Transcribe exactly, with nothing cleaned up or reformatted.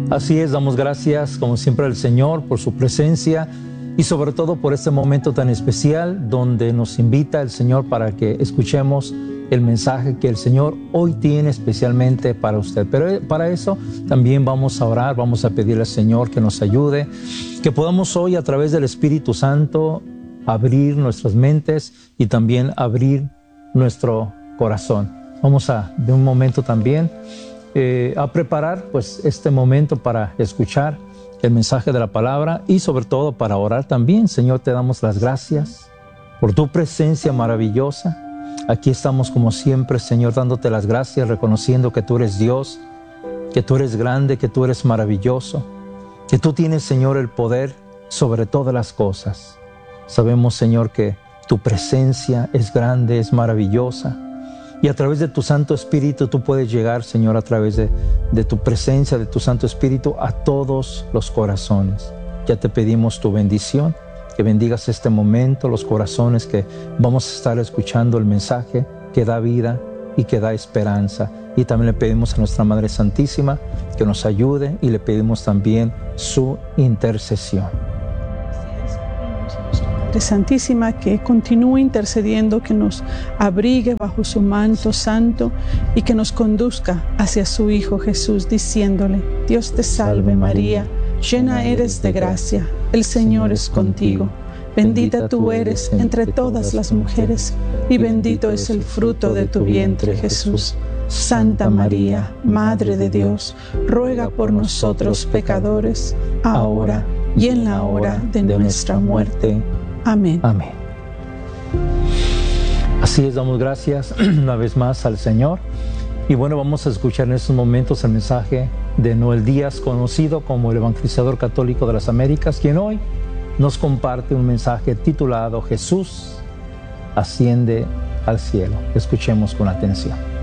Así es, damos gracias como siempre al Señor por su presencia y sobre todo por este momento tan especial donde nos invita el Señor para que escuchemos el mensaje que el Señor hoy tiene especialmente para usted. Pero para eso también vamos a orar, vamos a pedirle al Señor que nos ayude, que podamos hoy a través del Espíritu Santo abrir nuestras mentes y también abrir nuestro corazón. Vamos a de un momento también eh, a preparar pues este momento para escuchar el mensaje de la palabra y sobre todo para orar también. Señor, te damos las gracias por tu presencia maravillosa. Aquí estamos como siempre, Señor, dándote las gracias, reconociendo que tú eres Dios, que tú eres grande, que tú eres maravilloso, que tú tienes, Señor, el poder sobre todas las cosas. Sabemos, Señor, que tu presencia es grande, es maravillosa, y a través de tu Santo Espíritu tú puedes llegar, Señor, a través de, de tu presencia, de tu Santo Espíritu, a todos los corazones. Ya te pedimos tu bendición, que bendigas este momento, los corazones que vamos a estar escuchando el mensaje que da vida y que da esperanza. Y también le pedimos a nuestra Madre Santísima que nos ayude y le pedimos también su intercesión. Madre Santísima, que continúe intercediendo, que nos abrigue bajo su manto santo y que nos conduzca hacia su Hijo Jesús, diciéndole: Dios te salve María, llena eres de gracia, el Señor es contigo. Bendita tú eres entre todas las mujeres, y bendito es el fruto de tu vientre, Jesús. Santa María, Madre de Dios, ruega por nosotros pecadores, ahora y en la hora de nuestra muerte. Amén. Amén. Así es, damos gracias una vez más al Señor. Y bueno, vamos a escuchar en estos momentos el mensaje de Noel Díaz, conocido como el evangelizador católico de las Américas, quien hoy nos comparte un mensaje titulado Jesús asciende al cielo. Escuchemos con atención.